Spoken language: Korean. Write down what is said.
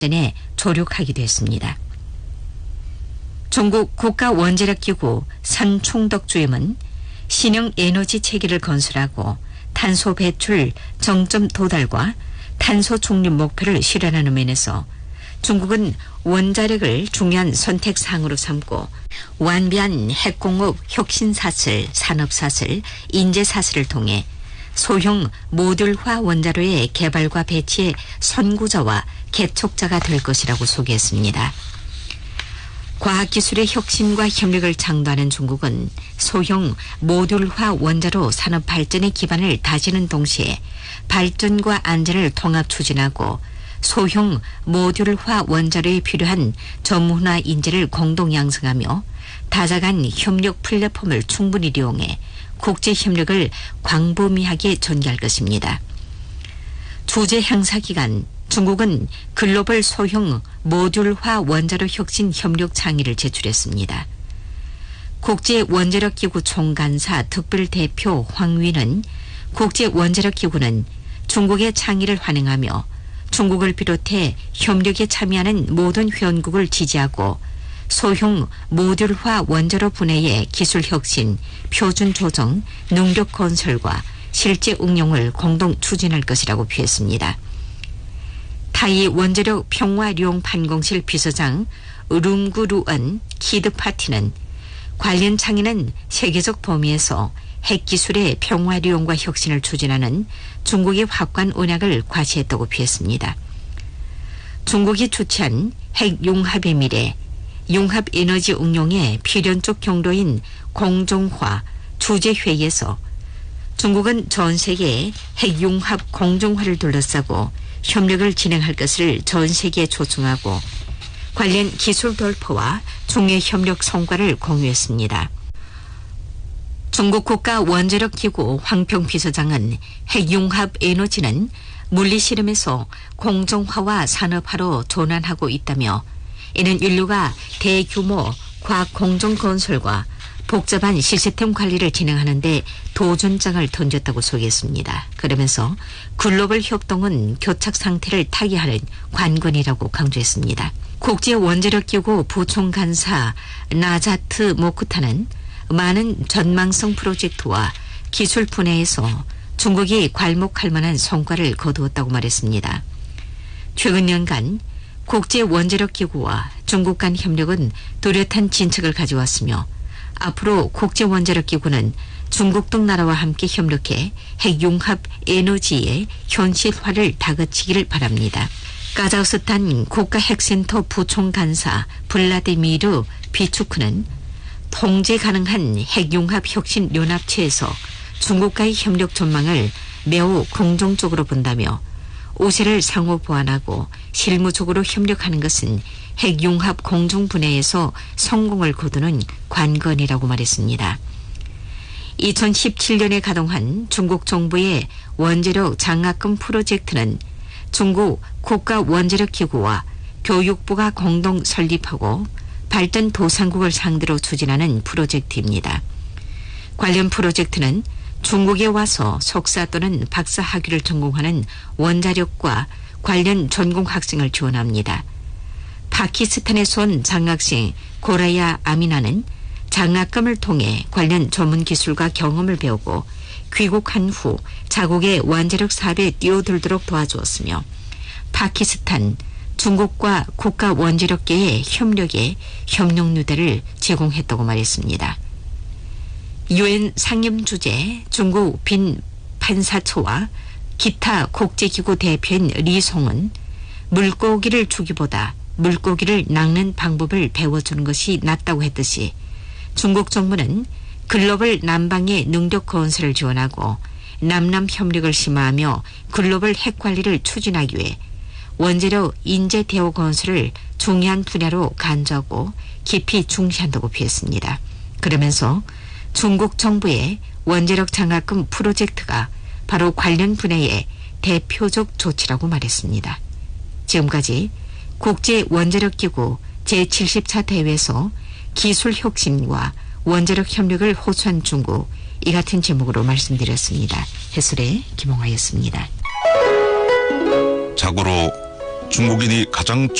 전에 조력하기도 했습니다. 중국 국가원자력기구 산총덕주임은 신형 에너지 체계를 건설하고 탄소 배출 정점 도달과 탄소 중립 목표를 실현하는 면에서 중국은 원자력을 중요한 선택사항으로 삼고 완비한 핵공업 혁신사슬, 산업사슬, 인재사슬을 통해 소형 모듈화 원자로의 개발과 배치의 선구자와 개척자가 될 것이라고 소개했습니다. 과학기술의 혁신과 협력을 창조하는 중국은 소형 모듈화 원자로 산업 발전의 기반을 다지는 동시에 발전과 안전을 통합 추진하고 소형 모듈화 원자로에 필요한 전문화 인재를 공동 양성하며 다자간 협력 플랫폼을 충분히 이용해 국제 협력을 광범위하게 전개할 것입니다. 주재 행사 기간 중국은 글로벌 소형 모듈화 원자로 혁신 협력倡의를 제출했습니다. 국제원자력기구 총간사 특별대표 황위는 국제원자력기구는 중국의倡의를 환영하며 중국을 비롯해 협력에 참여하는 모든 회원국을 지지하고 소형 모듈화 원자로 분해의 기술 혁신, 표준 조정, 능력 건설과 실제 응용을 공동 추진할 것이라고 표했습니다. 타이 원자력 평화룡 판공실 비서장 룸구루언 키드파티는 관련 창의는 세계적 범위에서 핵기술의 평화룡과 혁신을 추진하는 중국의 확고한 언약을 과시했다고 표했습니다. 중국이 주최한 핵융합의 미래, 융합에너지 응용의 필연적 경로인 공정화 주재회의에서 중국은 전 세계의 핵융합 공정화를 둘러싸고 협력을 진행할 것을 전 세계에 초청하고 관련 기술 돌파와 중의 협력 성과를 공유했습니다. 중국 국가원자력기구 황평 비서장은 핵융합 에너지는 물리실험에서 공정화와 산업화로 전환하고 있다며 이는 인류가 대규모 과학 공정 건설과 복잡한 시스템 관리를 진행하는 데 도전장을 던졌다고 소개했습니다. 그러면서 글로벌 협동은 교착 상태를 타개하는 관건이라고 강조했습니다. 국제원자력기구 부총간사 나자트 모쿠타는 많은 전망성 프로젝트와 기술 분야에서 중국이 괄목할 만한 성과를 거두었다고 말했습니다. 최근 년간 국제원자력기구와 중국 간 협력은 뚜렷한 진척을 가져왔으며 앞으로 국제원자력기구는 중국 등 나라와 함께 협력해 핵융합 에너지의 현실화를 다그치기를 바랍니다. 카자흐스탄 국가핵센터 부총간사 블라디미르 비추크는 통제 가능한 핵융합 혁신 연합체에서 중국과의 협력 전망을 매우 긍정적으로 본다며 우세를 상호 보완하고 실무적으로 협력하는 것은 핵융합 공정 분야에서 성공을 거두는 관건이라고 말했습니다. 2017년에 가동한 중국 정부의 원자력 장학금 프로젝트는 중국 국가원자력기구와 교육부가 공동 설립하고 발전도상국을 상대로 추진하는 프로젝트입니다. 관련 프로젝트는 중국에 와서 석사 또는 박사 학위를 전공하는 원자력과 관련 전공 학생을 지원합니다. 파키스탄에서 온 장학생 고라야 아미나는 장학금을 통해 관련 전문 기술과 경험을 배우고 귀국한 후 자국의 원자력 사업에 뛰어들도록 도와주었으며 파키스탄, 중국과 국가 원자력계의 협력에 협력유대를 제공했다고 말했습니다. 유엔 상임주재 중국 빈 판사처와 기타 국제기구 대표인 리송은 물고기를 주기보다 물고기를 낚는 방법을 배워주는 것이 낫다고 했듯이 중국 정부는 글로벌 남방의 능력 건설을 지원하고 남남 협력을 심화하며 글로벌 핵 관리를 추진하기 위해 원자력 인재 대우 건설을 중요한 분야로 간주하고 깊이 중시한다고 표했습니다. 그러면서 중국 정부의 원자력 장학금 프로젝트가 바로 관련 분야의 대표적 조치라고 말했습니다. 지금까지 국제원자력기구 제70차 대회에서 기술 혁신과 원자력 협력을 호소한 중국, 이 같은 제목으로 말씀드렸습니다. 해설의 김홍화였습니다. 자고로 중국인이 가장